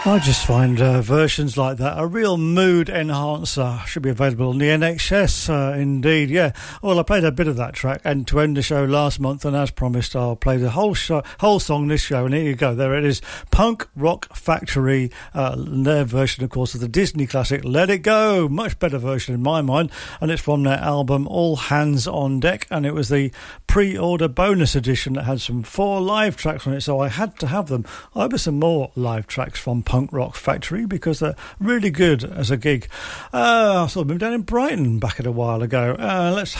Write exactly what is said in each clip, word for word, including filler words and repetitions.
I just find uh, versions like that a real mood enhancer. Should be available on the N H S, uh, indeed, yeah. Well, I played a bit of that track and to end the show last month, and as promised, I'll play the whole show, whole song this show, and here you go. There it is, Punk Rock Factory, uh, their version, of course, of the Disney classic Let It Go. Much better version in my mind, and it's from their album All Hands on Deck, and it was the pre-order bonus edition that had some four live tracks on it, so I had to have them. I hope some more live tracks from Punk Rock Factory because they're really good as a gig. Uh, I saw them down in Brighton back at a while ago. Uh, let's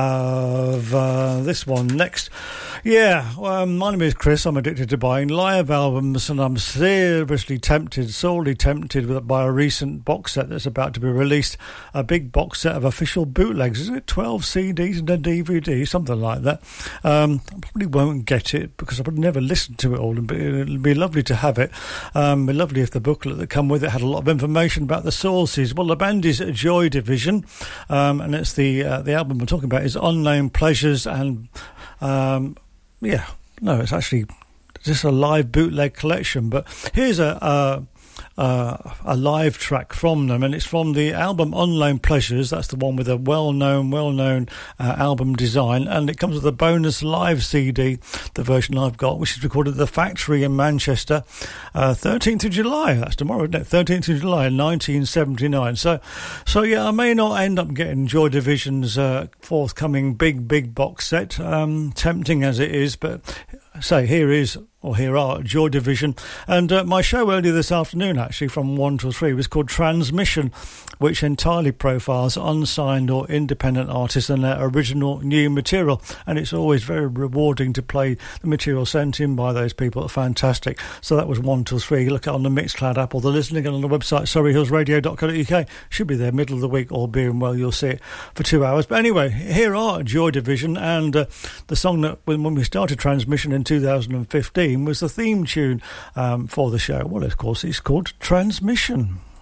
have uh, this one next. Yeah, um, my name is Chris. I'm addicted to buying live albums, and I'm seriously tempted, sorely tempted with, by a recent box set that's about to be released. A big box set of official bootlegs. Is it twelve C Ds and a D V D? Something like that. Um, I probably won't get it because I would never listen to it all, but it'd be lovely to have it. Um, it'd be lovely if the booklet that come with it had a lot of information about the sources. Well, the band is Joy Division, um, and it's the uh, the album I'm talking about is Unknown Pleasures, and um, yeah, no, it's actually just a live bootleg collection. But here's a. a Uh, a live track from them, and it's from the album Unknown Pleasures. That's the one with a well-known well-known uh, album design, and it comes with a bonus live C D, the version I've got, which is recorded at the Factory in Manchester, uh, thirteenth of July, that's tomorrow, isn't it? thirteenth of July nineteen seventy-nine. So so yeah, I may not end up getting Joy Division's uh, forthcoming big big box set, um, tempting as it is, but say here is or here are Joy Division. And uh, my show earlier this afternoon, actually, from one till three, was called Transmission, which entirely profiles unsigned or independent artists and their original new material. And it's always very rewarding to play the material sent in by those people. Fantastic. So that was one till three. Look at on the Mixcloud app or the listening on the website, surrey hills radio dot co dot U K. Should be there middle of the week, all being well, you'll see it for two hours. But anyway, here are Joy Division, and uh, the song that when, when we started Transmission in two thousand fifteen was the theme tune um, for the show. Well, of course, it's called Transmission.